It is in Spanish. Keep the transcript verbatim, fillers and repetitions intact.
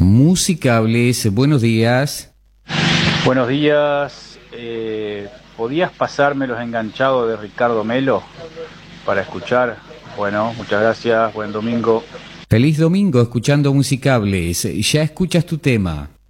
Musicables, buenos días. Buenos días. Eh, ¿Podías pasarme los enganchados de Ricardo Melo para escuchar? Bueno, muchas gracias. Buen domingo. Feliz domingo escuchando Musicables. Ya escuchas tu tema.